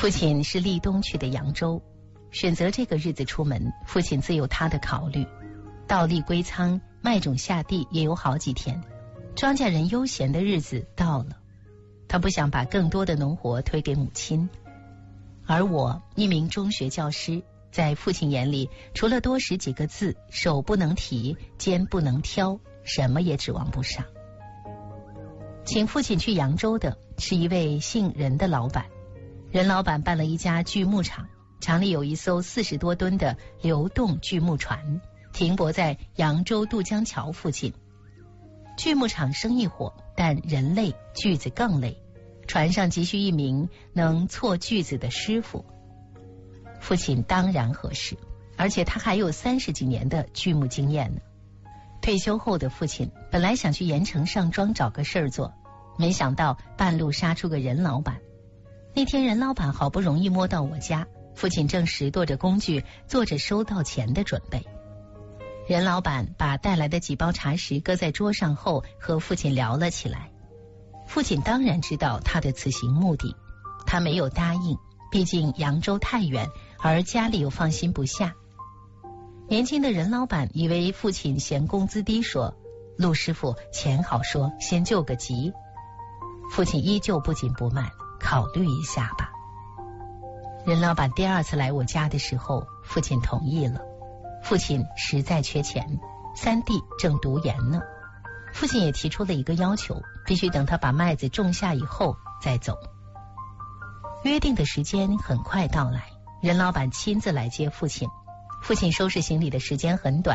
父亲是立冬去的扬州，选择这个日子出门，父亲自有他的考虑。稻粒归仓，麦种下地也有好几天，庄稼人悠闲的日子到了。他不想把更多的农活推给母亲，而我一名中学教师，在父亲眼里，除了多识几个字，手不能提，肩不能挑，什么也指望不上。请父亲去扬州的是一位姓任的老板，任老板办了一家锯木厂，厂里有一艘40多吨的流动锯木船，停泊在扬州渡江桥附近。锯木厂生意火，但人累，锯子更累，船上急需一名能错锯子的师傅。父亲当然合适，而且他还有30几年的锯木经验呢。退休后的父亲本来想去盐城上庄找个事儿做，没想到半路杀出个任老板。那天任老板好不容易摸到我家，父亲正拾掇着工具，做着收到钱的准备。任老板把带来的几包茶食搁在桌上后，和父亲聊了起来。父亲当然知道他的此行目的，他没有答应，毕竟扬州太远，而家里又放心不下。年轻的任老板以为父亲嫌工资低，说：“陆师傅，钱好说，先救个急。”父亲依旧不紧不慢：“考虑一下吧。”任老板第2次来我家的时候，父亲同意了。父亲实在缺钱，3弟正读研呢。父亲也提出了一个要求，必须等他把麦子种下以后再走。约定的时间很快到来，任老板亲自来接父亲。父亲收拾行李的时间很短，